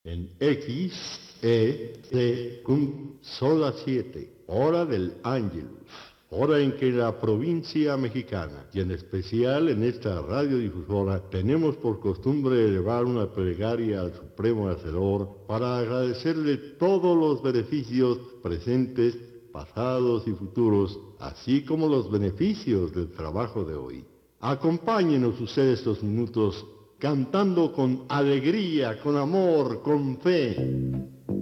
en son las 7, hora del Ángelus, hora en que la provincia mexicana, y en especial en esta radiodifusora, tenemos por costumbre elevar una plegaria al Supremo Hacedor para agradecerle todos los beneficios presentes, pasados y futuros, así como los beneficios del trabajo de hoy. Acompáñenos ustedes estos minutos cantando con alegría, con amor, con fe.